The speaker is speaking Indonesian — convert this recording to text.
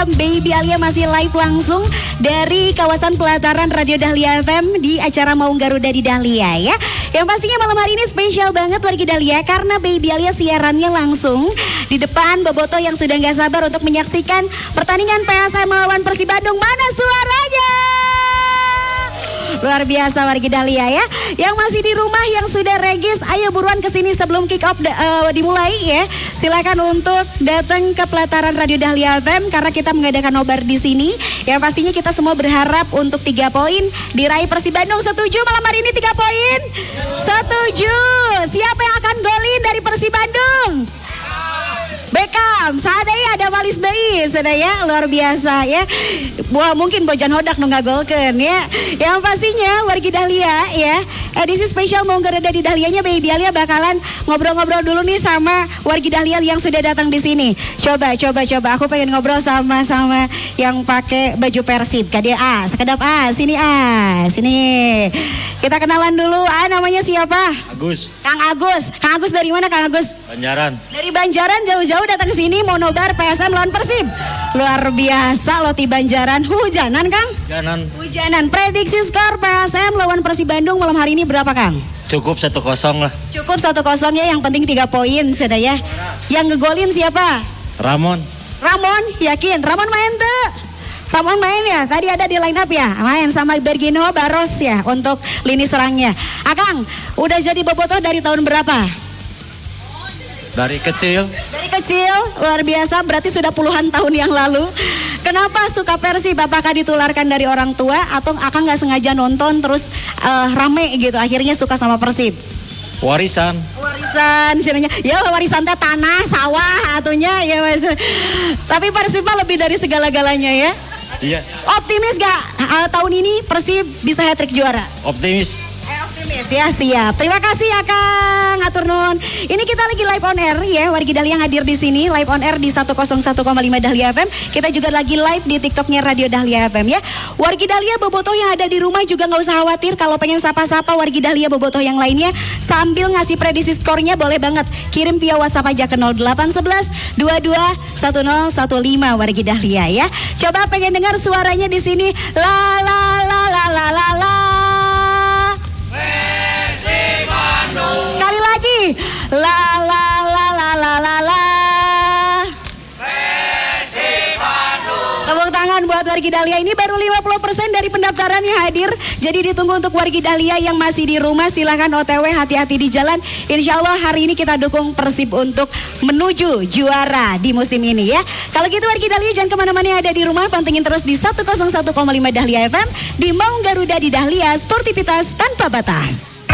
Dahlia, Baby Alia masih live langsung dari kawasan pelataran Radio Dahlia FM di acara Maung Garuda di Dahlia ya. Yang pastinya malam hari ini spesial banget wargi Dahlia karena Baby Alia siarannya langsung di depan Boboto yang sudah gak sabar untuk menyaksikan pertandingan PSM melawan Persib Bandung. Mana suaranya? Luar biasa wargi Dahlia ya. Yang masih di rumah, yang sudah regis, ayo buruan kesini sebelum kick off dimulai ya. Silakan untuk datang ke pelataran Radio Dahlia FM karena kita mengadakan nobar di sini. Yang pastinya kita semua berharap untuk 3 poin diraih Persib Bandung. Setuju malam hari ini 3 poin? Setuju. Siapa yang akan golin dari Persib Bandung? Beckham, sadaya ada malis deui, sadaya luar biasa ya. Wah mungkin Bojan Hodak nu ngagolkeun ya. Yang pastinya wargi Dahlia ya, edisi spesial Maung Garuda di Dahlianya Baby Alia bakalan ngobrol-ngobrol dulu nih sama wargi Dahlia yang sudah datang di sini. Coba aku pengen ngobrol sama yang pakai baju Persib. Kadia sekedap sini sini. Kita kenalan dulu. Namanya siapa? Agus. Kang Agus dari mana Kang Agus? Banjaran. Dari Banjaran jauh-jauh datang ke sini mau nobar PSM lawan Persib. Luar biasa loh di Banjaran. Hujanan Kang? Hujanan. Prediksi skor PSM lawan Persib Bandung malam hari ini berapa Kang? Cukup 1-0 lah. Cukup 1-0 ya, yang penting 3 poin sudah ya. Yang ngegolin siapa? Ramon, yakin? Ramon main tuh? Ramon main ya, tadi ada di line up ya, main sama Bergino Baros ya untuk lini serangnya. Akang, udah jadi bobotoh dari tahun berapa? Dari kecil, luar biasa, berarti sudah puluhan tahun yang lalu. Kenapa suka Persib? Apakah ditularkan dari orang tua atau Akang gak sengaja nonton terus rame gitu, akhirnya suka sama Persib? Warisan sebenarnya. Ya warisan teh tanah, sawah atunya ya Mas. Tapi Persib mah lebih dari segala-galanya ya. Iya. Optimis gak tahun ini Persib bisa hat-trick juara? Optimis Ya, siap. Terima kasih ya Kang, atur nuhun. Ini kita lagi live on air ya, wargi Dahlia yang hadir di sini live on air di 101,5 Dahlia FM. Kita juga lagi live di TikToknya Radio Dahlia FM ya. Wargi Dahlia bobotoh yang ada di rumah juga nggak usah khawatir kalau pengen sapa-sapa wargi Dahlia bobotoh yang lainnya sambil ngasih prediksi skornya boleh banget. Kirim via WhatsApp aja ke 0811 22 1015 wargi Dahlia ya. Coba pengen dengar suaranya di sini. La la la la la la la. Sekali lagi. La la la la la la la. Tepuk tangan buat wargi Dahlia. Ini baru 50% dari pendaftaran yang hadir. Jadi ditunggu untuk wargi Dahlia yang masih di rumah. Silahkan OTW, hati-hati di jalan. Insya Allah hari ini kita dukung Persib untuk menuju juara di musim ini ya. Kalau gitu wargi Dahlia jangan kemana-mana yang ada di rumah. Pantengin terus di 101,5 Dahlia FM. Di Maung Garuda di Dahlia, sportivitas tanpa batas.